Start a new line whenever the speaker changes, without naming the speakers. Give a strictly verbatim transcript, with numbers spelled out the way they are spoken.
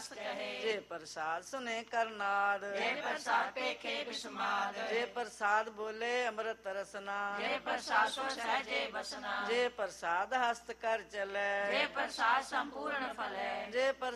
ਹਸਤ ਕਹੇ।
ਜੇ ਪ੍ਰਸਾਦ ਸੁਨੇ ਕਰਨਾਦ,
ਜੇ ਪ੍ਰਸਾਦ ਪੇਖੇ ਬਿਸਮਾਦ।
ਜੇ ਪ੍ਰਸਾਦ ਬੋਲੇ ਅੰਮ੍ਰਿਤ ਰਸਨਾ,
ਜੇ ਪ੍ਰਸਾਦ ਸੋ ਸਹਜੇ ਬਸਨਾ।
ਜੇ ਪ੍ਰਸਾਦ ਹਸਤ ਕਰ ਚਲੇ,
ਜੇ ਪ੍ਰਸਾਦ ਸੰਪੂਰਨ ਫਲੈ।
ਜੇ ਪ੍ਰਸਾਦ